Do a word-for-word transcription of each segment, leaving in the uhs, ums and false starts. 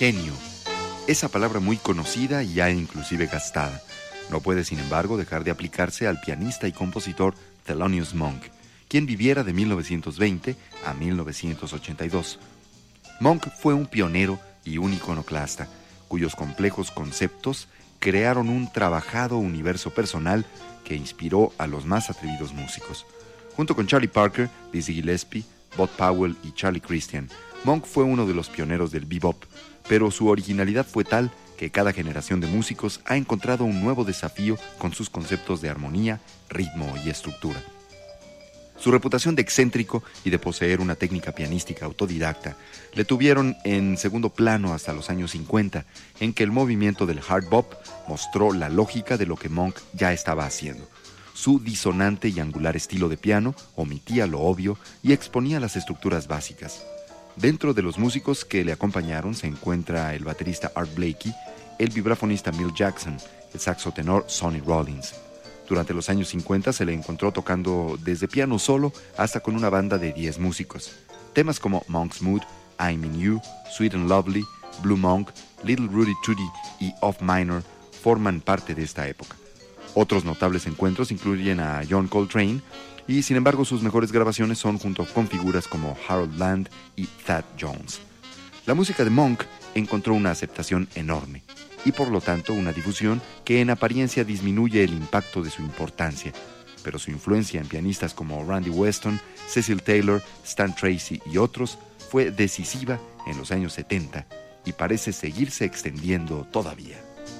genio. Esa palabra muy conocida y ya inclusive gastada. No puede, sin embargo, dejar de aplicarse al pianista y compositor Thelonious Monk, quien viviera de mil novecientos veinte a mil novecientos ochenta y dos. Monk fue un pionero y un iconoclasta, cuyos complejos conceptos crearon un trabajado universo personal que inspiró a los más atrevidos músicos. Junto con Charlie Parker, Dizzy Gillespie, Bud Powell y Charlie Christian, Monk fue uno de los pioneros del bebop, pero su originalidad fue tal que cada generación de músicos ha encontrado un nuevo desafío con sus conceptos de armonía, ritmo y estructura. Su reputación de excéntrico y de poseer una técnica pianística autodidacta le tuvieron en segundo plano hasta los años cincuenta, en que el movimiento del hard bop mostró la lógica de lo que Monk ya estaba haciendo. Su disonante y angular estilo de piano omitía lo obvio y exponía las estructuras básicas. Dentro de los músicos que le acompañaron se encuentra el baterista Art Blakey, el vibrafonista Milt Jackson, el saxo tenor Sonny Rollins. Durante los años cincuenta se le encontró tocando desde piano solo hasta con una banda de diez músicos. Temas como Monk's Mood, I'm in You, Sweet and Lovely, Blue Monk, Little Rudy Tooty y Off Minor forman parte de esta época. Otros notables encuentros incluyen a John Coltrane, y sin embargo sus mejores grabaciones son junto con figuras como Harold Land y Thad Jones. La música de Monk encontró una aceptación enorme y por lo tanto una difusión que en apariencia disminuye el impacto de su importancia, pero su influencia en pianistas como Randy Weston, Cecil Taylor, Stan Tracy y otros fue decisiva en los años setenta y parece seguirse extendiendo todavía.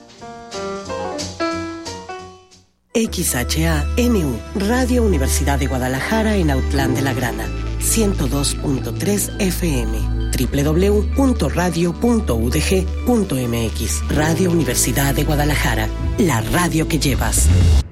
X H A N U, Radio Universidad de Guadalajara en Autlán de la Grana, ciento dos punto tres F M, doble u doble u doble u punto radio punto u d g punto m x. Radio Universidad de Guadalajara, la radio que llevas.